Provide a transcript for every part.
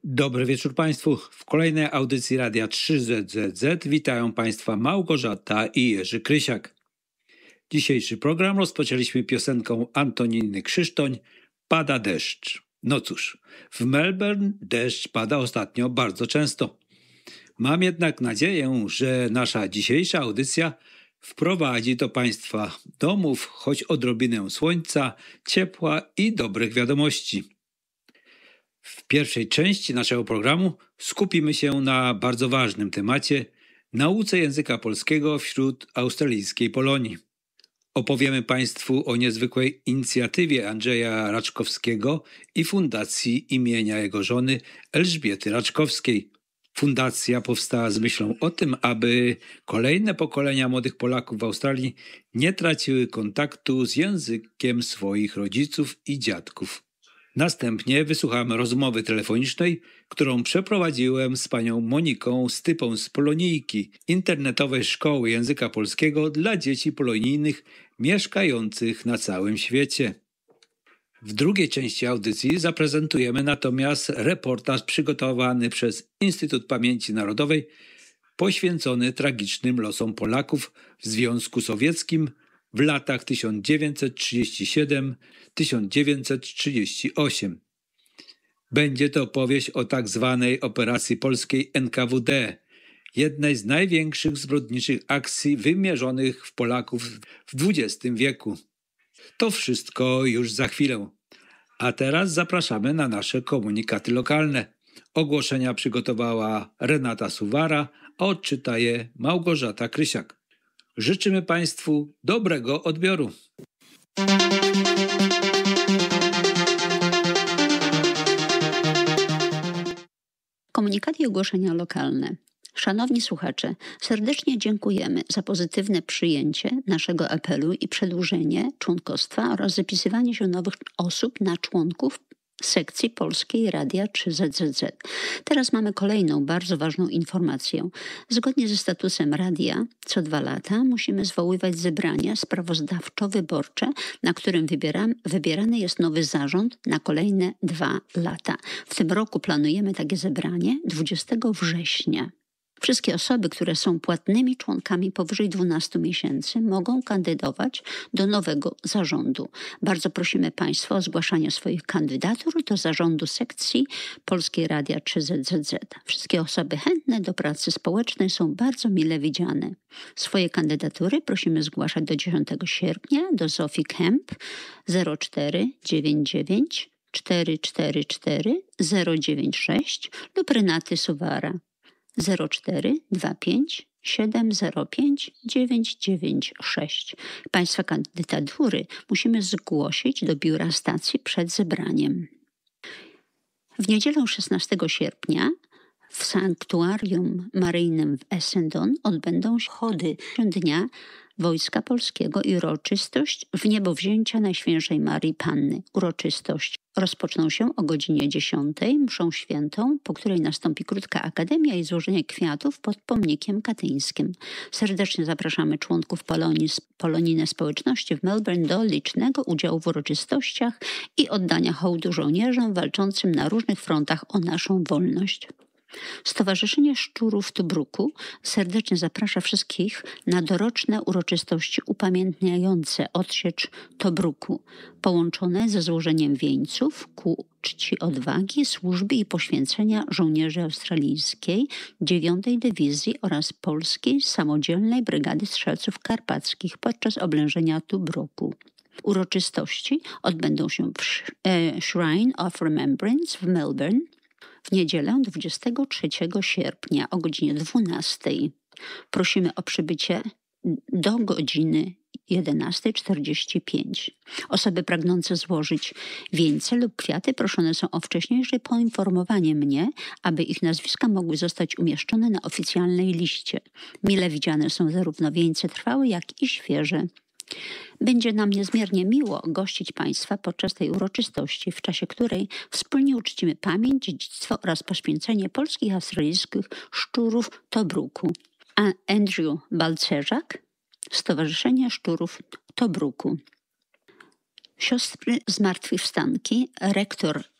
Dobry wieczór Państwu. W kolejnej audycji Radia 3ZZZ witają Państwa Małgorzata i Jerzy Krysiak. Dzisiejszy program rozpoczęliśmy piosenką Antoniny Krzysztoń „Pada deszcz”. No cóż, w Melbourne deszcz pada ostatnio bardzo często. Mam jednak nadzieję, że nasza dzisiejsza audycja wprowadzi do Państwa domów choć odrobinę słońca, ciepła i dobrych wiadomości. W pierwszej części naszego programu skupimy się na bardzo ważnym temacie – nauce języka polskiego wśród australijskiej Polonii. Opowiemy Państwu o niezwykłej inicjatywie Andrzeja Raczkowskiego i fundacji imienia jego żony Elżbiety Raczkowskiej. Fundacja powstała z myślą o tym, aby kolejne pokolenia młodych Polaków w Australii nie traciły kontaktu z językiem swoich rodziców i dziadków. Następnie wysłuchamy rozmowy telefonicznej, którą przeprowadziłem z panią Moniką Stypą z Polonijki, internetowej szkoły języka polskiego dla dzieci polonijnych mieszkających na całym świecie. W drugiej części audycji zaprezentujemy natomiast reportaż przygotowany przez Instytut Pamięci Narodowej poświęcony tragicznym losom Polaków w Związku Sowieckim w latach 1937-1938. Będzie to opowieść o tak zwanej operacji polskiej NKWD, jednej z największych zbrodniczych akcji wymierzonych w Polaków w XX wieku. To wszystko już za chwilę. A teraz zapraszamy na nasze komunikaty lokalne. Ogłoszenia przygotowała Renata Suwara, a odczyta je Małgorzata Krysiak. Życzymy Państwu dobrego odbioru. Komunikaty i ogłoszenia lokalne. Szanowni słuchacze, serdecznie dziękujemy za pozytywne przyjęcie naszego apelu i przedłużenie członkostwa oraz zapisywanie się nowych osób na członków sekcji Polskiej Radia 3ZZZ. Teraz mamy kolejną bardzo ważną informację. Zgodnie ze statusem radia co 2 lata musimy zwoływać zebrania sprawozdawczo-wyborcze, na którym wybierany jest nowy zarząd na kolejne 2 lata. W tym roku planujemy takie zebranie 20 września. Wszystkie osoby, które są płatnymi członkami powyżej 12 miesięcy, mogą kandydować do nowego zarządu. Bardzo prosimy Państwa o zgłaszanie swoich kandydatur do zarządu sekcji Polskiej Radia 3ZZZ. Wszystkie osoby chętne do pracy społecznej są bardzo mile widziane. Swoje kandydatury prosimy zgłaszać do 10 sierpnia do Zofii Kemp 0499 444 096 lub Renaty Suwara 0425 705 996. Państwa kandydatury musimy zgłosić do biura stacji przed zebraniem. W niedzielę 16 sierpnia w sanktuarium maryjnym w Essendon odbędą się chody Dnia Wojska Polskiego i uroczystość wniebowzięcia Najświętszej Maryi Panny. Uroczystość rozpoczną się o godzinie 10, mszą świętą, po której nastąpi krótka akademia i złożenie kwiatów pod pomnikiem katyńskim. Serdecznie zapraszamy członków polonijnej społeczności w Melbourne do licznego udziału w uroczystościach i oddania hołdu żołnierzom walczącym na różnych frontach o naszą wolność. Stowarzyszenie Szczurów Tobruku serdecznie zaprasza wszystkich na doroczne uroczystości upamiętniające odsiecz Tobruku, połączone ze złożeniem wieńców ku czci odwagi, służby i poświęcenia żołnierzy australijskiej 9. Dywizji oraz Polskiej Samodzielnej Brygady Strzelców Karpackich podczas oblężenia Tobruku. Uroczystości odbędą się w Shrine of Remembrance w Melbourne w niedzielę 23 sierpnia o godzinie 12. Prosimy o przybycie do godziny 11:45. Osoby pragnące złożyć wieńce lub kwiaty proszone są o wcześniejsze poinformowanie mnie, aby ich nazwiska mogły zostać umieszczone na oficjalnej liście. Mile widziane są zarówno wieńce trwałe, jak i świeże. Będzie nam niezmiernie miło gościć Państwa podczas tej uroczystości, w czasie której wspólnie uczcimy pamięć, dziedzictwo oraz poświęcenie polskich i australijskich szczurów Tobruku. Andrew Balcerzak, Stowarzyszenie Szczurów Tobruku. Siostry Zmartwychwstanki, rektor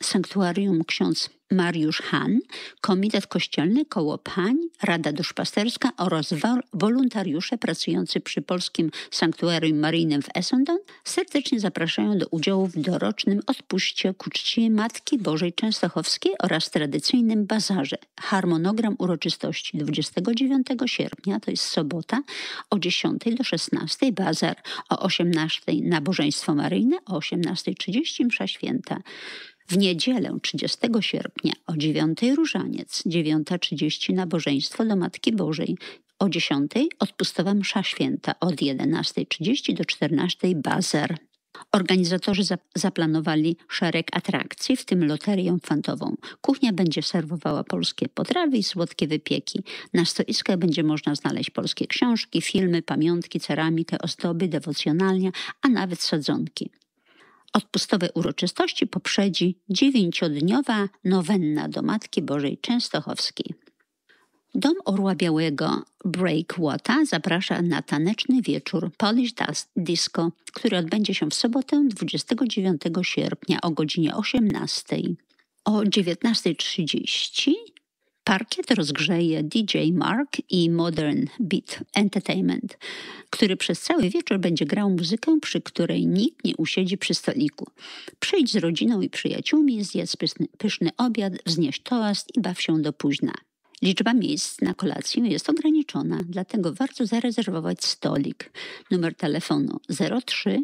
Sanktuarium ksiądz Mariusz Han, Komitet Kościelny Koło Pań, Rada Duszpasterska oraz wolontariusze pracujący przy Polskim Sanktuarium Maryjnym w Essendon serdecznie zapraszają do udziału w dorocznym odpuście ku czci Matki Bożej Częstochowskiej oraz tradycyjnym bazarze. Harmonogram uroczystości 29 sierpnia, to jest sobota, o 10 do 16 bazar, o 18 nabożeństwo maryjne, o 18:30 msza święta. W niedzielę 30 sierpnia o 9 różaniec, 9:30 nabożeństwo do Matki Bożej, o 10 odpustowa msza święta, od 11:30 do 14 bazar. Organizatorzy zaplanowali szereg atrakcji, w tym loterię fantową. Kuchnia będzie serwowała polskie potrawy i słodkie wypieki. Na stoiskach będzie można znaleźć polskie książki, filmy, pamiątki, ceramikę, ozdoby, dewocjonalnia, a nawet sadzonki. Odpustowe uroczystości poprzedzi 9-dniowa nowenna do Matki Bożej Częstochowskiej. Dom Orła Białego Breakwater zaprasza na taneczny wieczór Polish Disco, który odbędzie się w sobotę 29 sierpnia o godzinie 18. O 19:30 parkiet rozgrzeje DJ Mark i Modern Beat Entertainment, który przez cały wieczór będzie grał muzykę, przy której nikt nie usiedzi przy stoliku. Przyjdź z rodziną i przyjaciółmi, zjedz pyszny obiad, wznieś toast i baw się do późna. Liczba miejsc na kolację jest ograniczona, dlatego warto zarezerwować stolik. Numer telefonu 03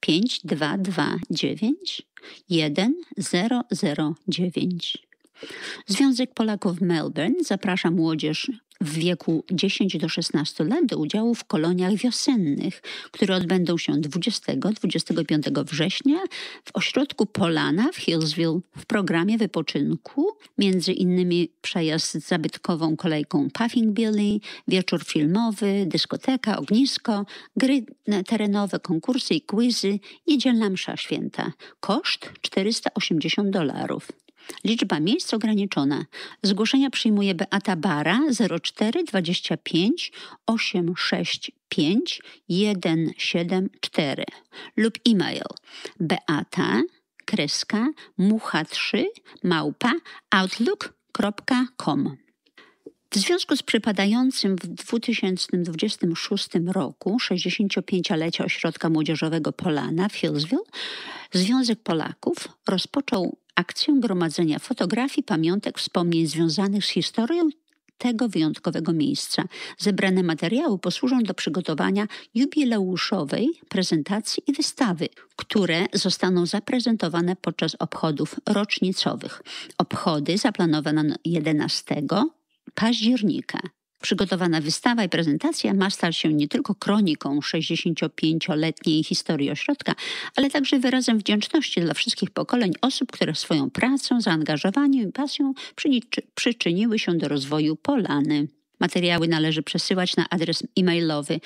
5229 1009. Związek Polaków w Melbourne zaprasza młodzież w wieku 10 do 16 lat do udziału w koloniach wiosennych, które odbędą się 20-25 września w ośrodku Polana w Hillsville w programie wypoczynku, między innymi przejazd z zabytkową kolejką Puffing Billy, wieczór filmowy, dyskoteka, ognisko, gry terenowe, konkursy i quizy, niedzielna msza święta. Koszt $480. Liczba miejsc ograniczona. Zgłoszenia przyjmuje Beata Bara 04 25 865 174 lub e-mail beata_mucha3@outlook.com. W związku z przypadającym w 2026 roku 65-lecia Ośrodka Młodzieżowego Polana w Hillsville, Związek Polaków rozpoczął akcję gromadzenia fotografii, pamiątek, wspomnień związanych z historią tego wyjątkowego miejsca. Zebrane materiały posłużą do przygotowania jubileuszowej prezentacji i wystawy, które zostaną zaprezentowane podczas obchodów rocznicowych. Obchody zaplanowano na 11 października. Przygotowana wystawa i prezentacja ma stać się nie tylko kroniką 65-letniej historii ośrodka, ale także wyrazem wdzięczności dla wszystkich pokoleń osób, które swoją pracą, zaangażowaniem i pasją przyczyniły się do rozwoju Polany. Materiały należy przesyłać na adres e-mailowy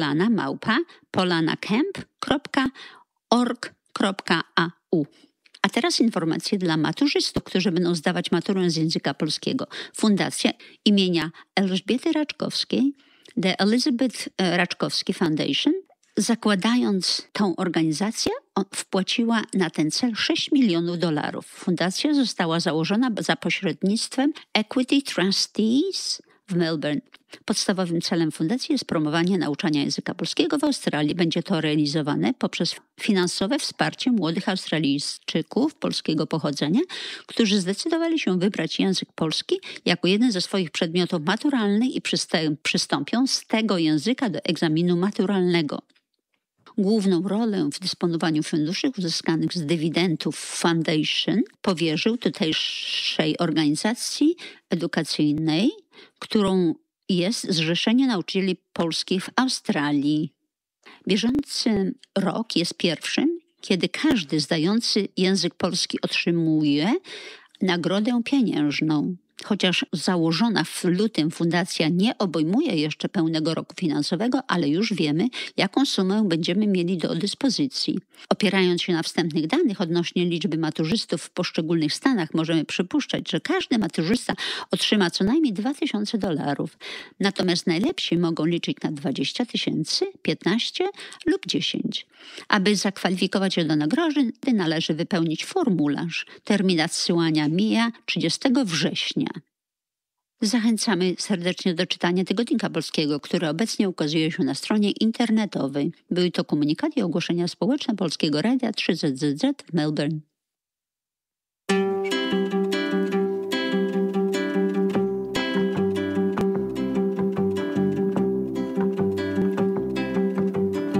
polana@polanacamp.org.au. A teraz informacje dla maturzystów, którzy będą zdawać maturę z języka polskiego. Fundacja imienia Elżbiety Raczkowskiej, The Elizabeth Raczkowski Foundation, zakładając tą organizację, wpłaciła na ten cel $6 milionów. Fundacja została założona za pośrednictwem Equity Trustees w Melbourne. Podstawowym celem fundacji jest promowanie nauczania języka polskiego w Australii. Będzie to realizowane poprzez finansowe wsparcie młodych Australijczyków polskiego pochodzenia, którzy zdecydowali się wybrać język polski jako jeden ze swoich przedmiotów maturalnych i przystąpią z tego języka do egzaminu maturalnego. Główną rolę w dysponowaniu funduszy uzyskanych z dywidendów Foundation powierzył tutejszej organizacji edukacyjnej, którą jest Zrzeszenie Nauczycieli Polskich w Australii. Bieżący rok jest pierwszym, kiedy każdy zdający język polski otrzymuje nagrodę pieniężną. Chociaż założona w lutym fundacja nie obejmuje jeszcze pełnego roku finansowego, ale już wiemy, jaką sumę będziemy mieli do dyspozycji. Opierając się na wstępnych danych odnośnie liczby maturzystów w poszczególnych stanach, możemy przypuszczać, że każdy maturzysta otrzyma co najmniej $2000. Natomiast najlepsi mogą liczyć na 20 000, 15 lub 10. Aby zakwalifikować się do nagrody, należy wypełnić formularz. Termin nadsyłania mija 30 września. Zachęcamy serdecznie do czytania Tygodnika Polskiego, który obecnie ukazuje się na stronie internetowej. Były to komunikaty i ogłoszenia społeczne Polskiego Radia 3ZZZ w Melbourne.